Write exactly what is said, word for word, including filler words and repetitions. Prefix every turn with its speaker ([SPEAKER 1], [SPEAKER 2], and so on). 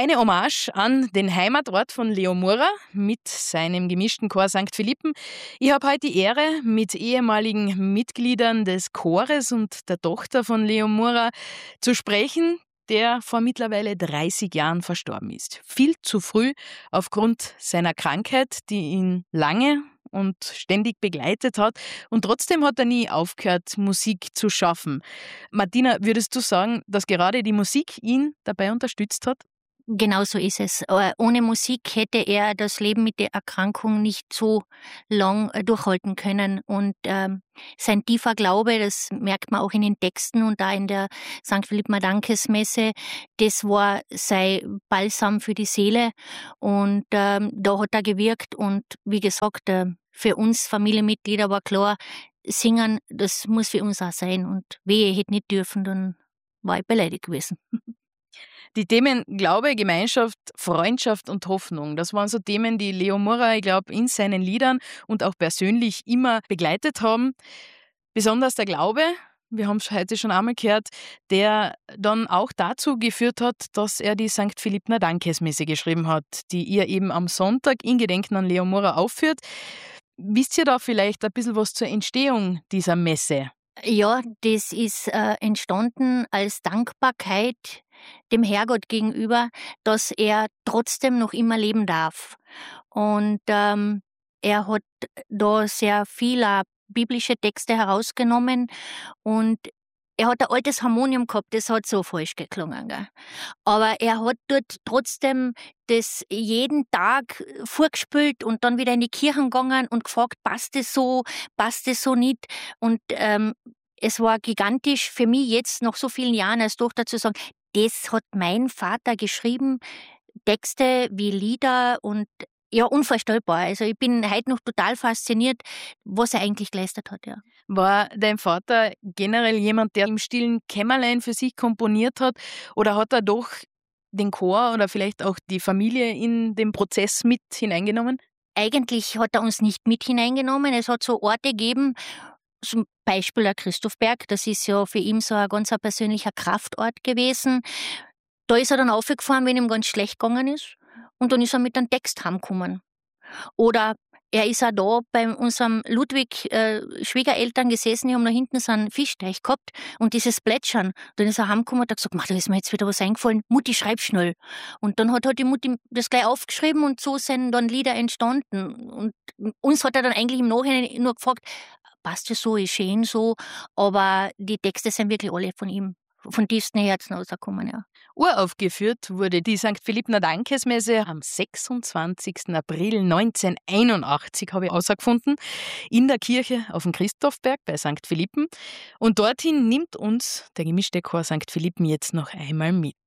[SPEAKER 1] Eine Hommage an den Heimatort von Leo Mura mit seinem gemischten Chor Sankt Philippen. Ich habe heute die Ehre, mit ehemaligen Mitgliedern des Chores und der Tochter von Leo Mura zu sprechen, der vor mittlerweile dreißig Jahren verstorben ist. Viel zu früh aufgrund seiner Krankheit, die ihn lange und ständig begleitet hat. Und trotzdem hat er nie aufgehört, Musik zu schaffen. Martina, würdest du sagen, dass gerade die Musik ihn dabei unterstützt hat?
[SPEAKER 2] Genau so ist es. Ohne Musik hätte er das Leben mit der Erkrankung nicht so lang durchhalten können. Und ähm, sein tiefer Glaube, das merkt man auch in den Texten und da in der Sankt Philippener Dankesmesse, das war sein Balsam für die Seele. Und ähm, da hat er gewirkt. Und wie gesagt, äh, für uns Familienmitglieder war klar, singen, das muss für uns auch sein. Und wehe, ich hätte nicht dürfen, dann war ich beleidigt gewesen.
[SPEAKER 1] Die Themen Glaube, Gemeinschaft, Freundschaft und Hoffnung, das waren so Themen, die Leo Mura, ich glaube, in seinen Liedern und auch persönlich immer begleitet haben. Besonders der Glaube, wir haben es heute schon einmal gehört, der dann auch dazu geführt hat, dass er die Sankt Philippner Dankesmesse geschrieben hat, die ihr eben am Sonntag in Gedenken an Leo Mura aufführt. Wisst ihr da vielleicht ein bisschen was zur Entstehung dieser Messe?
[SPEAKER 2] Ja, das ist äh, entstanden als Dankbarkeit dem Herrgott gegenüber, dass er trotzdem noch immer leben darf. Und ähm, er hat da sehr viele biblische Texte herausgenommen und er hat ein altes Harmonium gehabt, das hat so falsch geklungen. Gell? Aber er hat dort trotzdem das jeden Tag vorgespielt und dann wieder in die Kirchen gegangen und gefragt, passt es so, passt es so nicht. Und ähm, es war gigantisch für mich jetzt nach so vielen Jahren als Tochter zu sagen, das hat mein Vater geschrieben, Texte wie Lieder und ja, unvorstellbar. Also ich bin heute noch total fasziniert, was er eigentlich geleistet hat, ja.
[SPEAKER 1] War dein Vater generell jemand, der im stillen Kämmerlein für sich komponiert hat, oder hat er doch den Chor oder vielleicht auch die Familie in den Prozess mit hineingenommen?
[SPEAKER 2] Eigentlich hat er uns nicht mit hineingenommen. Es hat so Orte gegeben, zum Beispiel der Christophberg, das ist ja für ihn so ein ganz persönlicher Kraftort gewesen. Da ist er dann aufgefahren, wenn ihm ganz schlecht gegangen ist. Und dann ist er mit einem Text heimgekommen. Oder er ist auch da bei unserem Ludwig äh, Schwiegereltern gesessen, die haben da hinten so einen Fischteich gehabt und dieses Plätschern. Dann ist er heimgekommen und hat gesagt, da ist mir jetzt wieder was eingefallen, Mutti, schreib schnell. Und dann hat halt die Mutti das gleich aufgeschrieben und so sind dann Lieder entstanden. Und uns hat er dann eigentlich im Nachhinein nur gefragt, passt das so, ist schön so, aber die Texte sind wirklich alle von ihm, von tiefstem Herzen rausgekommen, ja.
[SPEAKER 1] Uraufgeführt wurde die Sankt Philippner Dankesmesse am sechsundzwanzigsten April neunzehnhunderteinundachtzig, habe ich herausgefunden, in der Kirche auf dem Christophberg bei Sankt Philippen. Und dorthin nimmt uns der gemischte Chor Sankt Philippen jetzt noch einmal mit.